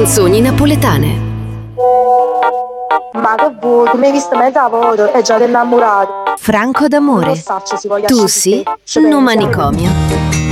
Canzoni napoletane. Ma che vuoi? Tu mi hai visto mezza voto e già ti innamorato. Franco d'amore. Tu sì, no manicomio.